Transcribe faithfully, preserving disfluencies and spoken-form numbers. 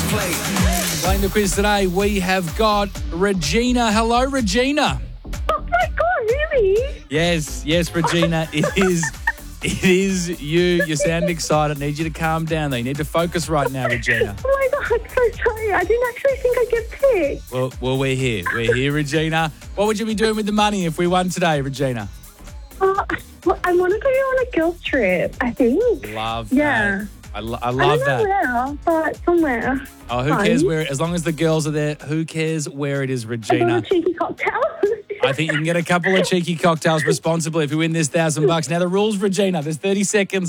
Playing the quiz today, we have got Regina. Hello, Regina. Oh my God, really? Yes, yes, Regina. It is. It is you. You sound excited. I need you to calm down. Though. You need to focus right now, Regina. Oh my God, I'm so sorry. I didn't actually think I'd get picked. Well, well, we're here. We're here, Regina. What would you be doing with the money if we won today, Regina? Uh, well, I want to go on a girls' trip, I think. Love that. Yeah. I, lo- I I love don't that. know where, but somewhere. Oh, who Fun. cares where? As long as the girls are there, who cares where it is, I got a Regina? cheeky cocktail. I think you can get a couple of cheeky cocktails responsibly if you win this thousand bucks. Now the rules, Regina. There's thirty seconds.